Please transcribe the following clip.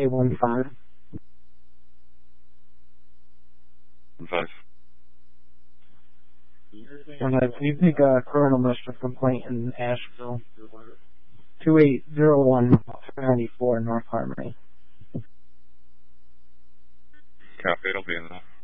2815. 5. You take a criminal mischief complaint in Asheville. 2801-94 North Harmony. Copy, it'll be in there.